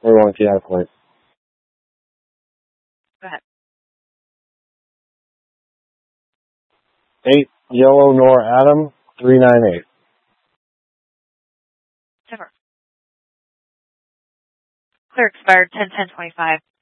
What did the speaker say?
We're going to the point. Go ahead. 8 Yellow Nor Adam 398. Never. Clear expired 10/10/25.